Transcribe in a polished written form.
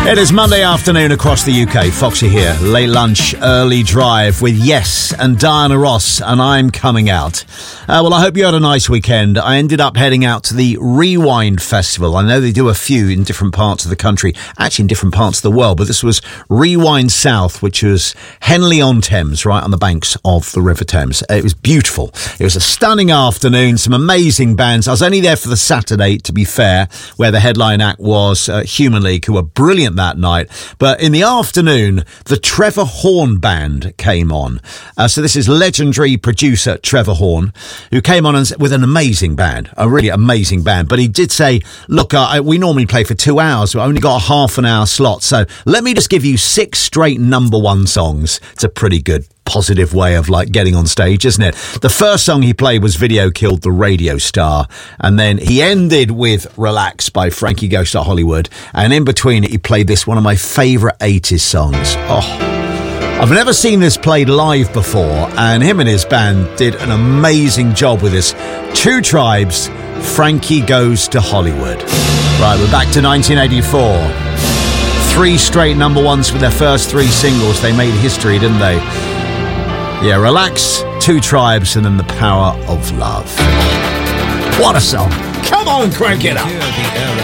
It is Monday afternoon across the UK. Foxy here. Late lunch, early drive with Yes and Diana Ross, and I'm coming out. Well, I hope you had a nice weekend. I ended up heading out to the Rewind Festival. I know they do a few in different parts of the country, actually in different parts of the world, but this was Rewind South, which was Henley-on-Thames, right on the banks of the River Thames. It was beautiful. It was a stunning afternoon, some amazing bands. I was only there for the Saturday, to be fair, where the headline act was Human League, who were brilliant that night. But in the afternoon, the Trevor Horn Band came on. So this is legendary producer Trevor Horn, who came on with an amazing band, a really amazing band. But he did say, look, we normally play for 2 hours. We've only got a half an hour slot. So let me just give you 6 straight number one songs. It's a pretty good positive way of like getting on stage, isn't it? The first song he played was Video Killed the Radio Star, and then he ended with Relax by Frankie Goes to Hollywood, and in between it he played this, one of my favourite 80s songs. I've never seen this played live before, and him and his band did an amazing job with this. Two Tribes, Frankie Goes to Hollywood. Right, we're back to 1984. 3 straight number ones with their first 3 singles. They made history, didn't they? Yeah, Relax, Two Tribes, and then The Power of Love. What a song. Come on, crank it up.